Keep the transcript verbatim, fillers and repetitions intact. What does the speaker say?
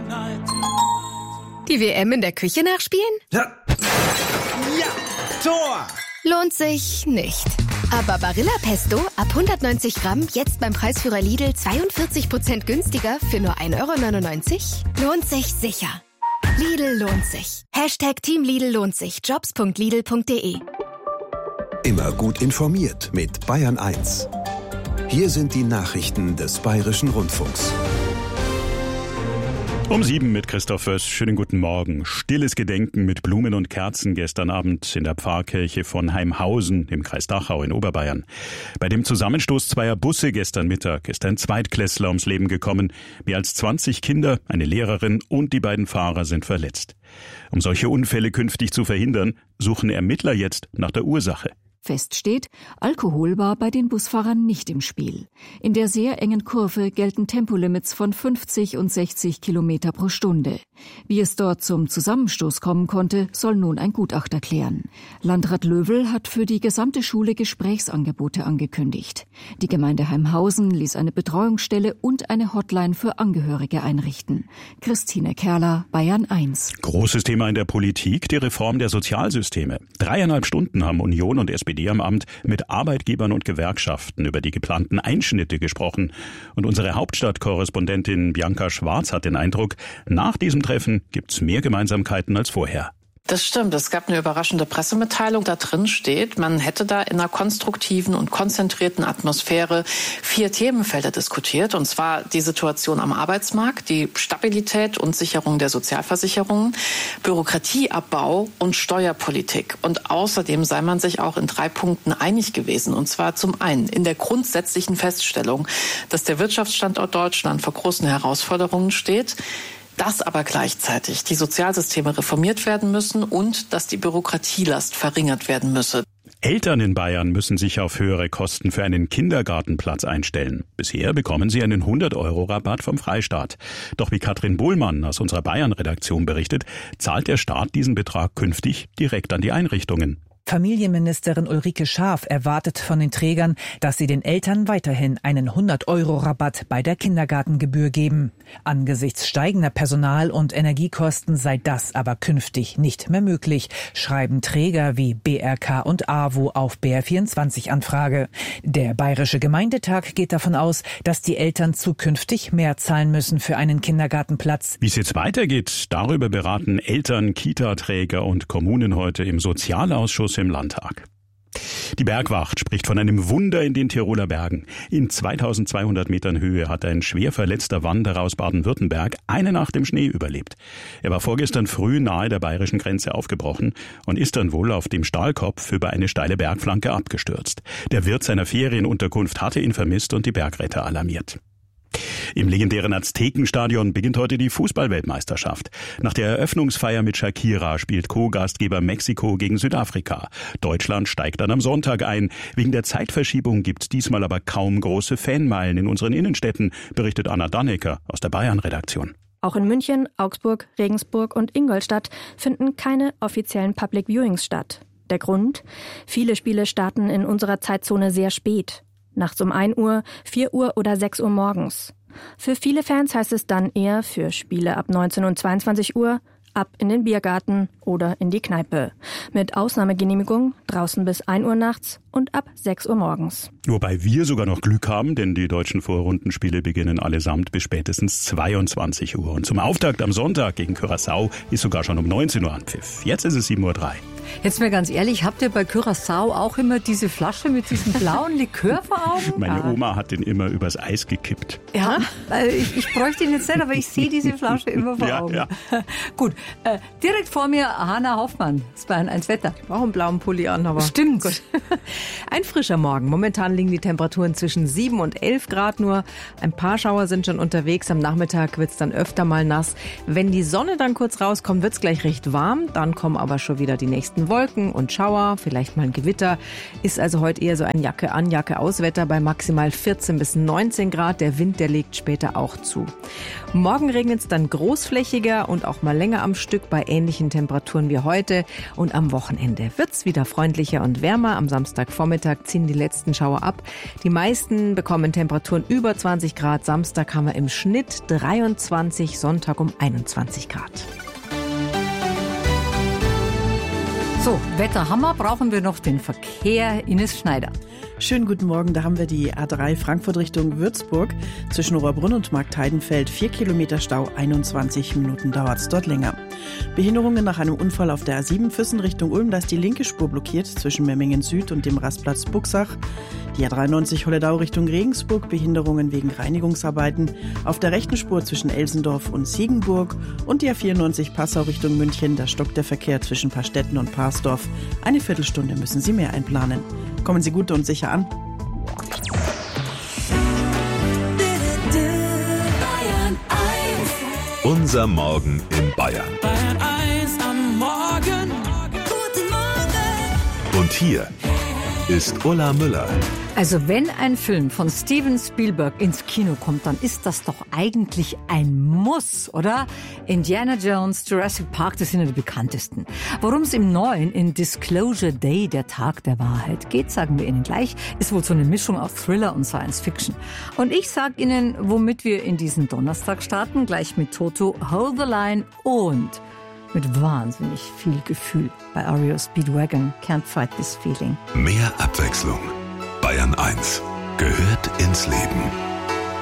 Die W M in der Küche nachspielen? Ja! Ja! Tor! Lohnt sich nicht. Aber Barilla Pesto ab hundertneunzig Gramm jetzt beim Preisführer Lidl zweiundvierzig Prozent günstiger für nur ein Euro neunundneunzig? Lohnt sich sicher. Lidl lohnt sich. Hashtag Team Lidl lohnt sich. Jobs punkt lidl punkt de. Immer gut informiert mit Bayern eins. Hier sind die Nachrichten des Bayerischen Rundfunks. Um sieben mit Christoph Föss. Schönen guten Morgen. Stilles Gedenken mit Blumen und Kerzen gestern Abend in der Pfarrkirche von Heimhausen im Kreis Dachau in Oberbayern. Bei dem Zusammenstoß zweier Busse gestern Mittag ist ein Zweitklässler ums Leben gekommen. Mehr als zwanzig Kinder, eine Lehrerin und die beiden Fahrer sind verletzt. Um solche Unfälle künftig zu verhindern, suchen Ermittler jetzt nach der Ursache. Fest steht, Alkohol war bei den Busfahrern nicht im Spiel. In der sehr engen Kurve gelten Tempolimits von fünfzig und sechzig Kilometer pro Stunde. Wie es dort zum Zusammenstoß kommen konnte, soll nun ein Gutachter klären. Landrat Löwel hat für die gesamte Schule Gesprächsangebote angekündigt. Die Gemeinde Heimhausen ließ eine Betreuungsstelle und eine Hotline für Angehörige einrichten. Christine Kerler, Bayern eins. Großes Thema in der Politik, die Reform der Sozialsysteme. Dreieinhalb Stunden haben Union und S P D am Amt mit Arbeitgebern und Gewerkschaften über die geplanten Einschnitte gesprochen. Und unsere Hauptstadtkorrespondentin Bianca Schwarz hat den Eindruck, nach diesem Treffen gibt's mehr Gemeinsamkeiten als vorher. Das stimmt. Es gab eine überraschende Pressemitteilung. Da drin steht, man hätte da in einer konstruktiven und konzentrierten Atmosphäre vier Themenfelder diskutiert. Und zwar die Situation am Arbeitsmarkt, die Stabilität und Sicherung der Sozialversicherungen, Bürokratieabbau und Steuerpolitik. Und außerdem sei man sich auch in drei Punkten einig gewesen. Und zwar zum einen in der grundsätzlichen Feststellung, dass der Wirtschaftsstandort Deutschland vor großen Herausforderungen steht, dass aber gleichzeitig die Sozialsysteme reformiert werden müssen und dass die Bürokratielast verringert werden müsse. Eltern in Bayern müssen sich auf höhere Kosten für einen Kindergartenplatz einstellen. Bisher bekommen sie einen hundert Euro Rabatt vom Freistaat. Doch wie Katrin Bohlmann aus unserer Bayern-Redaktion berichtet, zahlt der Staat diesen Betrag künftig direkt an die Einrichtungen. Familienministerin Ulrike Schaaf erwartet von den Trägern, dass sie den Eltern weiterhin einen hundert Euro Rabatt bei der Kindergartengebühr geben. Angesichts steigender Personal- und Energiekosten sei das aber künftig nicht mehr möglich, schreiben Träger wie B R K und A W O auf B R vierundzwanzig Anfrage. Der Bayerische Gemeindetag geht davon aus, dass die Eltern zukünftig mehr zahlen müssen für einen Kindergartenplatz. Wie es jetzt weitergeht, darüber beraten Eltern, Kita-Träger und Kommunen heute im Sozialausschuss im Landtag. Die Bergwacht spricht von einem Wunder in den Tiroler Bergen. In zweitausendzweihundert Metern Höhe hat ein schwer verletzter Wanderer aus Baden-Württemberg eine Nacht im Schnee überlebt. Er war vorgestern früh nahe der bayerischen Grenze aufgebrochen und ist dann wohl auf dem Stahlkopf über eine steile Bergflanke abgestürzt. Der Wirt seiner Ferienunterkunft hatte ihn vermisst und die Bergretter alarmiert. Im legendären Aztekenstadion beginnt heute die Fußballweltmeisterschaft. Nach der Eröffnungsfeier mit Shakira spielt Co-Gastgeber Mexiko gegen Südafrika. Deutschland steigt dann am Sonntag ein. Wegen der Zeitverschiebung gibt's diesmal aber kaum große Fanmeilen in unseren Innenstädten, berichtet Anna Dannecker aus der Bayern-Redaktion. Auch in München, Augsburg, Regensburg und Ingolstadt finden keine offiziellen Public Viewings statt. Der Grund? Viele Spiele starten in unserer Zeitzone sehr spät. Nachts um ein Uhr, vier Uhr oder sechs Uhr morgens. Für viele Fans heißt es dann eher für Spiele ab neunzehn und zweiundzwanzig Uhr, ab in den Biergarten oder in die Kneipe. Mit Ausnahmegenehmigung draußen bis ein Uhr nachts und ab sechs Uhr morgens. Wobei wir sogar noch Glück haben, denn die deutschen Vorrundenspiele beginnen allesamt bis spätestens zweiundzwanzig Uhr. Und zum Auftakt am Sonntag gegen Curaçao ist sogar schon um neunzehn Uhr Anpfiff. Jetzt ist es sieben Uhr drei. Jetzt mal ganz ehrlich, habt ihr bei Curaçao auch immer diese Flasche mit diesem blauen Likör vor Augen? Meine Oma hat den immer übers Eis gekippt. Ja, also ich, ich bräuchte ihn jetzt nicht, aber ich sehe diese Flasche immer vor ja, Augen. Ja. Gut, äh, direkt vor mir Hanna Hoffmann, das ist Bayern eins Wetter. Auch einen blauen Pulli an, aber stimmt. Gut. Ein frischer Morgen. Momentan liegen die Temperaturen zwischen sieben und elf Grad nur. Ein paar Schauer sind schon unterwegs. Am Nachmittag wird es dann öfter mal nass. Wenn die Sonne dann kurz rauskommt, wird es gleich recht warm. Dann kommen aber schon wieder die nächsten vereinzelten Wolken und Schauer, vielleicht mal ein Gewitter. Ist also heute eher so ein Jacke an, Jacke aus Wetter bei maximal vierzehn bis neunzehn Grad. Der Wind, der legt später auch zu. Morgen regnet es dann großflächiger und auch mal länger am Stück bei ähnlichen Temperaturen wie heute. Und am Wochenende wird es wieder freundlicher und wärmer. Am Samstagvormittag ziehen die letzten Schauer ab. Die meisten bekommen Temperaturen über zwanzig Grad. Samstag haben wir im Schnitt dreiundzwanzig, Sonntag um einundzwanzig Grad. So, Wetterhammer, brauchen wir noch den Verkehr. Ines Schneider. Schönen guten Morgen, da haben wir die A drei Frankfurt Richtung Würzburg. Zwischen Oberbrunn und Marktheidenfeld vier Kilometer Stau, einundzwanzig Minuten dauert es dort länger. Behinderungen nach einem Unfall auf der A sieben Füssen Richtung Ulm, da ist die linke Spur blockiert zwischen Memmingen Süd und dem Rastplatz Buxach. Die A dreiundneunzig Holledau Richtung Regensburg, Behinderungen wegen Reinigungsarbeiten. Auf der rechten Spur zwischen Elsendorf und Siegenburg und die A vierundneunzig Passau Richtung München, da stockt der Verkehr zwischen Pastetten und Parsdorf. Eine Viertelstunde müssen Sie mehr einplanen. Kommen Sie gut und sicher an. Unser Morgen in Bayern. Bayern eins am Morgen. Guten Morgen. Und hier ist Ulla Müller. Also wenn ein Film von Steven Spielberg ins Kino kommt, dann ist das doch eigentlich ein Muss, oder? Indiana Jones, Jurassic Park, das sind ja die bekanntesten. Worum es im neuen in Disclosure Day, der Tag der Wahrheit, geht, sagen wir Ihnen gleich, ist wohl so eine Mischung aus Thriller und Science Fiction. Und ich sag Ihnen, womit wir in diesen Donnerstag starten, gleich mit Toto, Hold the Line und mit wahnsinnig viel Gefühl bei R E O Speedwagon, Can't Fight This Feeling. Mehr Abwechslung. Bayern eins gehört ins Leben.